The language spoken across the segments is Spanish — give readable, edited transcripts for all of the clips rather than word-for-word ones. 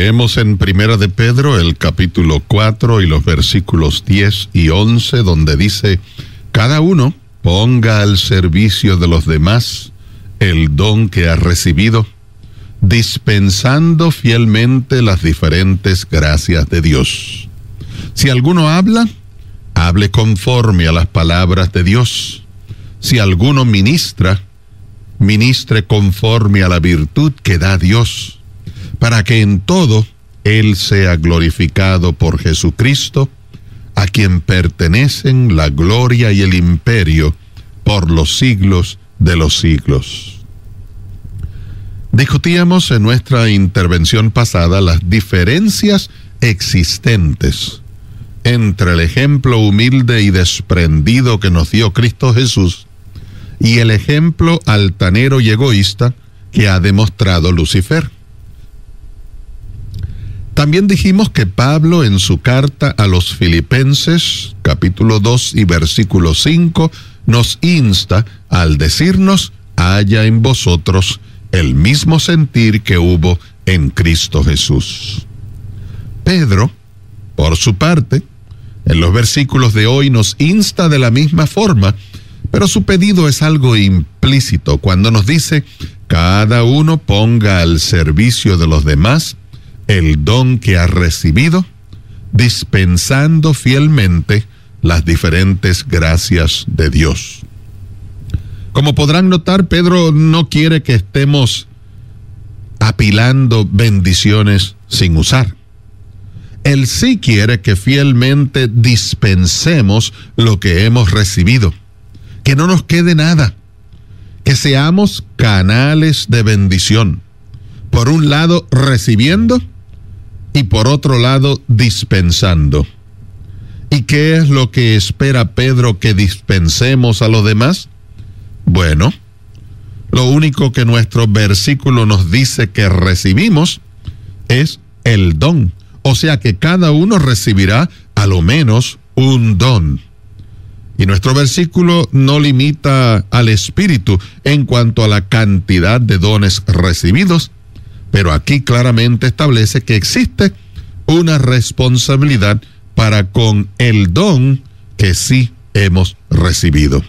Leemos en Primera de Pedro el capítulo 4 y los versículos 10 y 11, donde dice: cada uno ponga al servicio de los demás el don que ha recibido, dispensando fielmente las diferentes gracias de Dios. Si alguno habla, hable conforme a las palabras de Dios. Si alguno ministra, ministre conforme a la virtud que da Dios, para que en todo Él sea glorificado por Jesucristo, a quien pertenecen la gloria y el imperio por los siglos de los siglos. Discutíamos en nuestra intervención pasada las diferencias existentes entre el ejemplo humilde y desprendido que nos dio Cristo Jesús y el ejemplo altanero y egoísta que ha demostrado Lucifer. También dijimos que Pablo en su carta a los Filipenses, capítulo 2 y versículo 5, nos insta al decirnos: haya en vosotros el mismo sentir que hubo en Cristo Jesús. Pedro, por su parte, en los versículos de hoy nos insta de la misma forma, pero su pedido es algo implícito cuando nos dice: cada uno ponga al servicio de los demás el don que ha recibido, dispensando fielmente las diferentes gracias de Dios. Como podrán notar, Pedro no quiere que estemos apilando bendiciones sin usar. Él sí quiere que fielmente dispensemos lo que hemos recibido, que no nos quede nada, que seamos canales de bendición. Por un lado, recibiendo, y por otro lado, dispensando. ¿Y qué es lo que espera Pedro que dispensemos a los demás? Bueno, lo único que nuestro versículo nos dice que recibimos es el don. O sea que cada uno recibirá a lo menos un don. Y nuestro versículo no limita al Espíritu en cuanto a la cantidad de dones recibidos, pero aquí claramente establece que existe una responsabilidad para con el don que sí hemos recibido.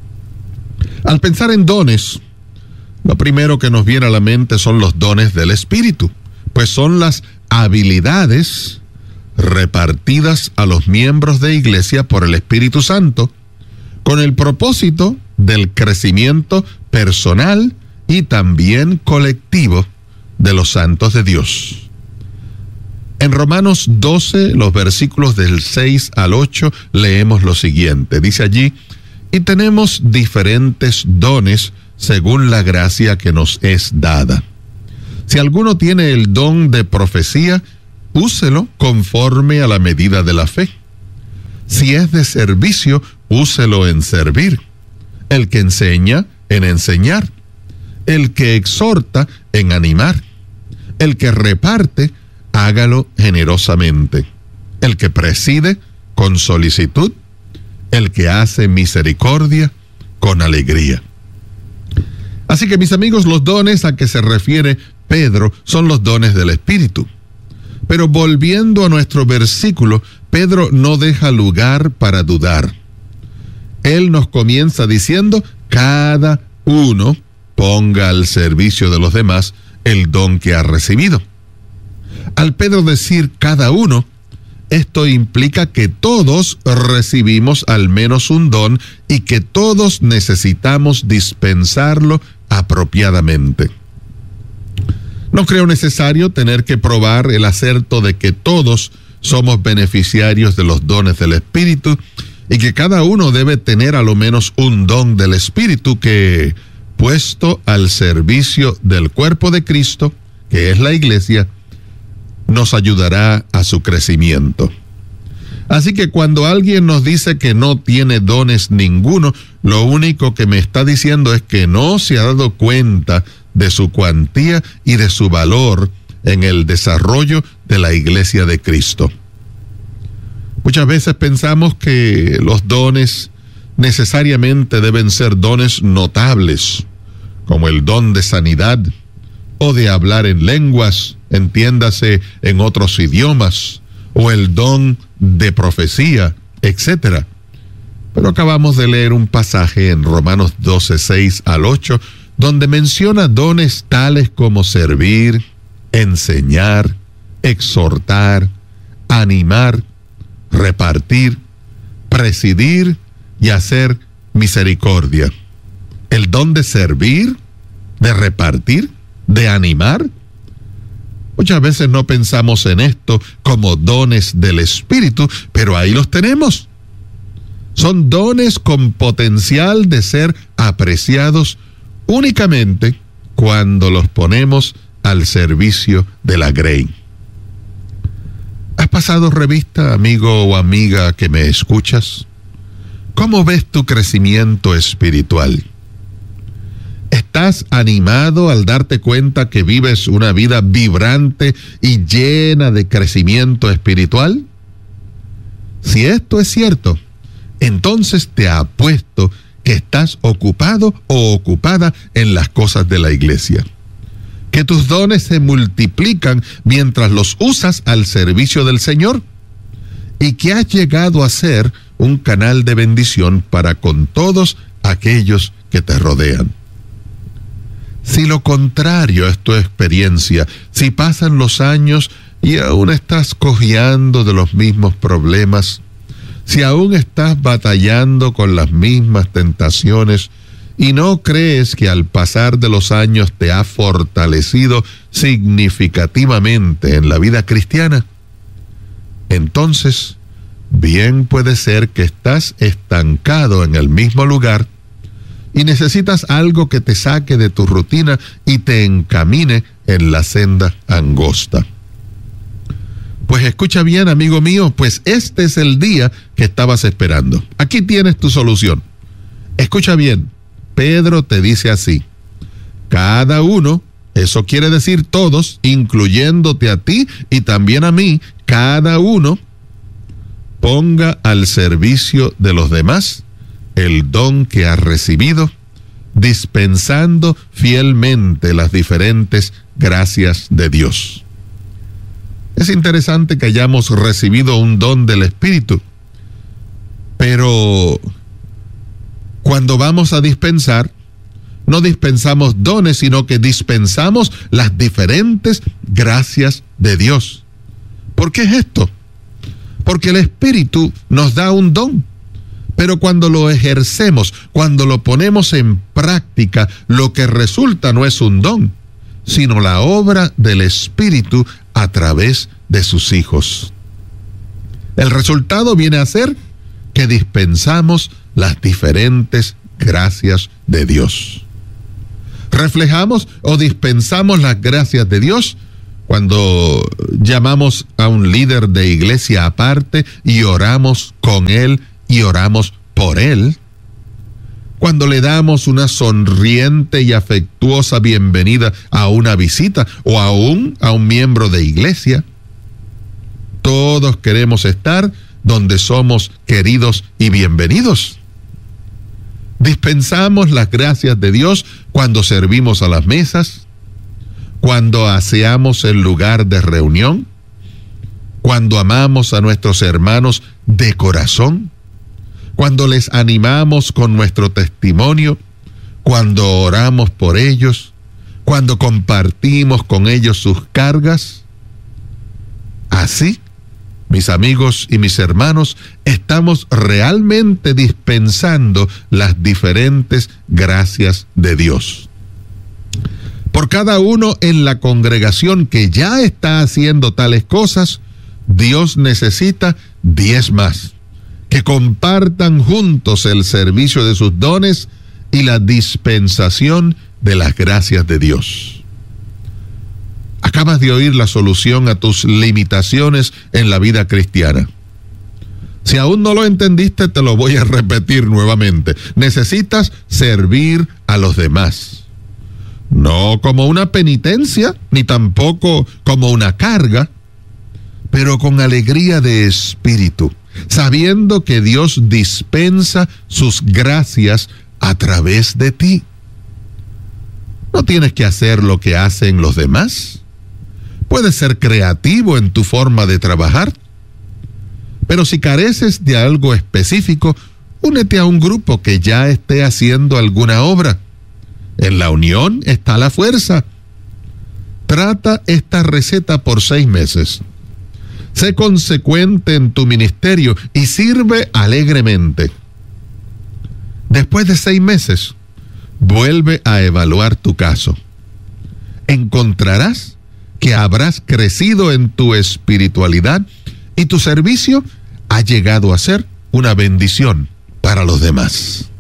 Al pensar en dones, lo primero que nos viene a la mente son los dones del Espíritu, pues son las habilidades repartidas a los miembros de iglesia por el Espíritu Santo, con el propósito del crecimiento personal y también colectivo de los santos de Dios. En Romanos 12, los versículos del 6 al 8, leemos lo siguiente. Dice allí: y tenemos diferentes dones según la gracia que nos es dada. Si alguno tiene el don de profecía, úselo conforme a la medida de la fe. Si es de servicio, úselo en servir. El que enseña, en enseñar. El que exhorta, en animar. El que reparte, hágalo generosamente. El que preside, con solicitud. El que hace misericordia, con alegría. Así que, mis amigos, los dones a que se refiere Pedro son los dones del Espíritu. Pero volviendo a nuestro versículo, Pedro no deja lugar para dudar. Él nos comienza diciendo: cada uno ponga al servicio de los demás el don que ha recibido. Al Pedro decir cada uno, esto implica que todos recibimos al menos un don y que todos necesitamos dispensarlo apropiadamente. No creo necesario tener que probar el acerto de que todos somos beneficiarios de los dones del Espíritu y que cada uno debe tener a lo menos un don del Espíritu que, puesto al servicio del cuerpo de Cristo, que es la iglesia, nos ayudará a su crecimiento. Así que cuando alguien nos dice que no tiene dones ninguno, lo único que me está diciendo es que no se ha dado cuenta de su cuantía y de su valor en el desarrollo de la iglesia de Cristo. Muchas veces pensamos que los dones necesariamente deben ser dones notables, como el don de sanidad o de hablar en lenguas, entiéndase en otros idiomas, o el don de profecía, etc. Pero acabamos de leer un pasaje en Romanos 12, 6 al 8, donde menciona dones tales como servir, enseñar, exhortar, animar, repartir, presidir y hacer misericordia. El don de servir, de repartir, de animar. Muchas veces no pensamos en esto como dones del Espíritu, pero ahí los tenemos. Son dones con potencial de ser apreciados únicamente cuando los ponemos al servicio de la grey. ¿Has pasado revista, amigo o amiga que me escuchas? ¿Cómo ves tu crecimiento espiritual? ¿Estás animado al darte cuenta que vives una vida vibrante y llena de crecimiento espiritual? Si esto es cierto, entonces te apuesto que estás ocupado o ocupada en las cosas de la iglesia. Que tus dones se multiplican mientras los usas al servicio del Señor y que has llegado a ser un canal de bendición para con todos aquellos que te rodean. Si lo contrario es tu experiencia, si pasan los años y aún estás cojeando de los mismos problemas, si aún estás batallando con las mismas tentaciones y no crees que al pasar de los años te ha fortalecido significativamente en la vida cristiana, entonces bien puede ser que estás estancado en el mismo lugar y necesitas algo que te saque de tu rutina y te encamine en la senda angosta. Pues escucha bien, amigo mío, pues este es el día que estabas esperando. Aquí tienes tu solución. Escucha bien, Pedro te dice así: cada uno, eso quiere decir todos, incluyéndote a ti y también a mí, cada uno ponga al servicio de los demás el don que ha recibido, dispensando fielmente las diferentes gracias de Dios. Es interesante que hayamos recibido un don del Espíritu, pero cuando vamos a dispensar, no dispensamos dones, sino que dispensamos las diferentes gracias de Dios. ¿Por qué es esto? Porque el Espíritu nos da un don, pero cuando lo ejercemos, cuando lo ponemos en práctica, lo que resulta no es un don, sino la obra del Espíritu a través de sus hijos. El resultado viene a ser que dispensamos las diferentes gracias de Dios. Reflejamos o dispensamos las gracias de Dios cuando llamamos a un líder de iglesia aparte y oramos con él y oramos por él. Cuando le damos una sonriente y afectuosa bienvenida a una visita o aún a un miembro de iglesia. Todos queremos estar donde somos queridos y bienvenidos. Dispensamos las gracias de Dios cuando servimos a las mesas, cuando aseamos el lugar de reunión, cuando amamos a nuestros hermanos de corazón, cuando les animamos con nuestro testimonio, cuando oramos por ellos, cuando compartimos con ellos sus cargas. Así, mis amigos y mis hermanos, estamos realmente dispensando las diferentes gracias de Dios. Por cada uno en la congregación que ya está haciendo tales cosas, Dios necesita 10 más, que compartan juntos el servicio de sus dones y la dispensación de las gracias de Dios. Acabas de oír la solución a tus limitaciones en la vida cristiana. Si aún no lo entendiste, te lo voy a repetir nuevamente. Necesitas servir a los demás. No como una penitencia, ni tampoco como una carga, pero con alegría de espíritu, sabiendo que Dios dispensa sus gracias a través de ti. No tienes que hacer lo que hacen los demás. Puedes ser creativo en tu forma de trabajar. Pero si careces de algo específico, únete a un grupo que ya esté haciendo alguna obra. En la unión está la fuerza. Trata esta receta por 6 meses. Sé consecuente en tu ministerio y sirve alegremente. Después de 6 meses, vuelve a evaluar tu caso. Encontrarás que habrás crecido en tu espiritualidad y tu servicio ha llegado a ser una bendición para los demás.